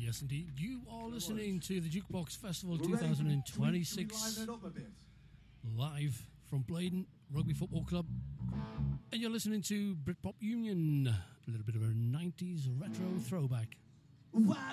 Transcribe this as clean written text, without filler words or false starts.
Yes, indeed. You are listening to the Jukebox Festival 2026 live from Blaydon Rugby Football Club. And you're listening to Britpop Union, a little bit of a 90s retro throwback.